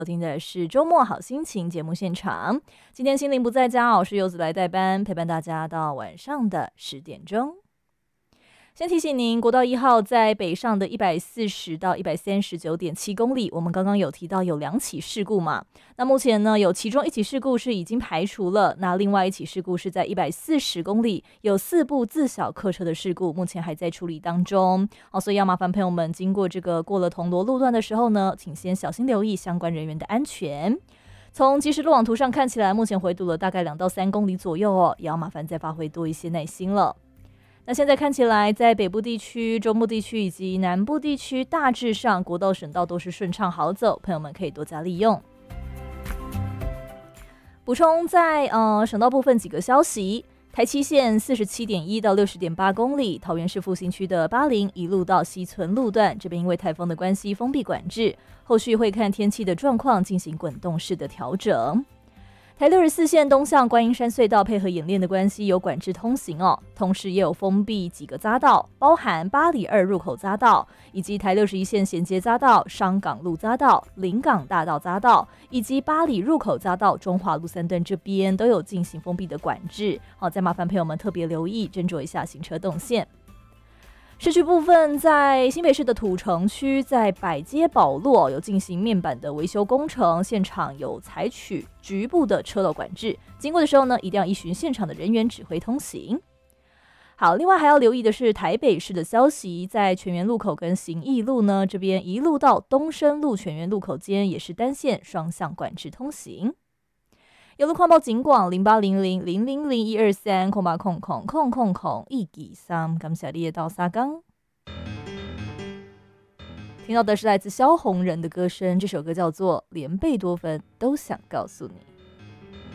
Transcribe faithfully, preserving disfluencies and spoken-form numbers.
收听的是周末好心情节目现场，今天心灵不在家，我是柚子来代班，陪伴大家到晚上的十点钟。先提醒您，国道一号在北上的一百四十到一百三十九点七公里，我们刚刚有提到有两起事故嘛？那目前呢，有其中一起事故是已经排除了，那另外一起事故是在一百四十公里，有四部自小客车的事故，目前还在处理当中。好，所以要麻烦朋友们经过这个过了铜锣路段的时候呢，请先小心留意相关人员的安全。从即时路网图上看起来，目前回堵了大概两到三公里左右哦，也要麻烦再发挥多一些耐心了。那现在看起来，在北部地区、中部地区以及南部地区，大致上国道、省道都是顺畅好走，朋友们可以多加利用。补充在呃省道部分几个消息：台七线四十七点一到六十点八公里，桃园市复兴区的八零一路到西村路段，这边因为台风的关系封闭管制，后续会看天气的状况进行滚动式的调整。台六十四线东向观音山隧道配合演练的关系，有管制通行哦，同时也有封闭几个匝道，包含八里二入口匝道，以及台六十一线衔接匝道、商港路匝道、临港大道匝道，以及八里入口匝道、中华路三段这边都有进行封闭的管制。好，再麻烦朋友们特别留意，斟酌一下行车动线。市区部分，在新北市的土城区，在百街宝路有进行面板的维修工程，现场有采取局部的车道管制，经过的时候呢，一定要依循现场的人员指挥通行。好，另外还要留意的是台北市的消息，在泉源路口跟行义路呢这边一路到东深路泉源路口间也是单线双向管制通行。有路况报警广零八零零零零零一二三空八空空空空空一几三，感谢你的到沙冈。听到的是来自萧红人的歌声，这首歌叫做《连贝多芬都想告诉你》。